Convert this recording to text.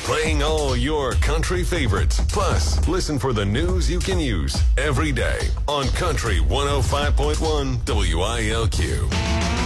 Playing all your country favorites. Plus, listen for the news you can use every day on Country 105.1 WILQ.